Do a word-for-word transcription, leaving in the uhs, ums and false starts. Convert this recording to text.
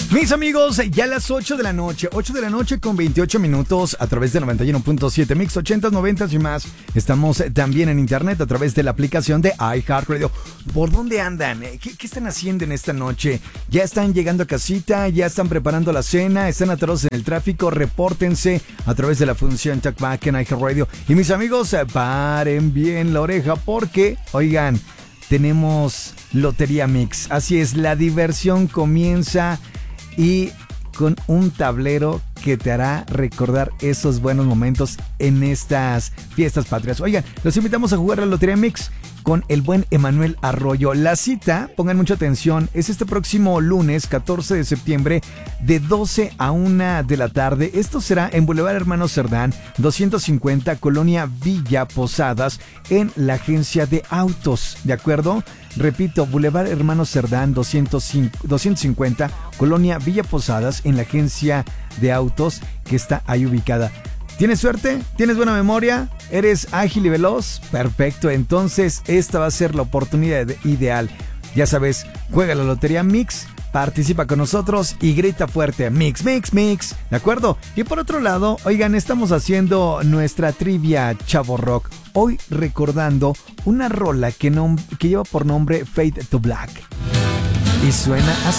Mis amigos, ya a las ocho de la noche, ocho de la noche con veintiocho minutos a través de noventa y uno punto siete Mix ochentas, noventas y más. Estamos también en internet a través de la aplicación de iHeartRadio. ¿Por dónde andan? ¿Qué, ¿Qué están haciendo en esta noche? ¿Ya están llegando a casita? ¿Ya están preparando la cena? ¿Están atorados en el tráfico? Repórtense a través de la función Talkback en iHeartRadio. Y mis amigos, paren bien la oreja porque, oigan, tenemos Lotería Mix. Así es, la diversión comienza y con un tablero que te hará recordar esos buenos momentos en estas fiestas patrias. Oigan, los invitamos a jugar la Lotería Mix con el buen Emanuel Arroyo. La cita, pongan mucha atención, es este próximo lunes catorce de septiembre de doce a una de la tarde. Esto será en Boulevard Hermano Cerdán, doscientos cincuenta, Colonia Villa Posadas, en la agencia de autos, ¿de acuerdo? Repito, Boulevard Hermano Cerdán, doscientos cincuenta, Colonia Villa Posadas, en la agencia de autos que está ahí ubicada. ¿Tienes suerte? ¿Tienes buena memoria? ¿Eres ágil y veloz? Perfecto, entonces esta va a ser la oportunidad ideal. Ya sabes, juega la Lotería Mix, participa con nosotros y grita fuerte, Mix, Mix, Mix, ¿de acuerdo? Y por otro lado, oigan, estamos haciendo nuestra trivia Chavo Rock, hoy recordando una rola que, nom- que lleva por nombre Fade to Black. Y suena así.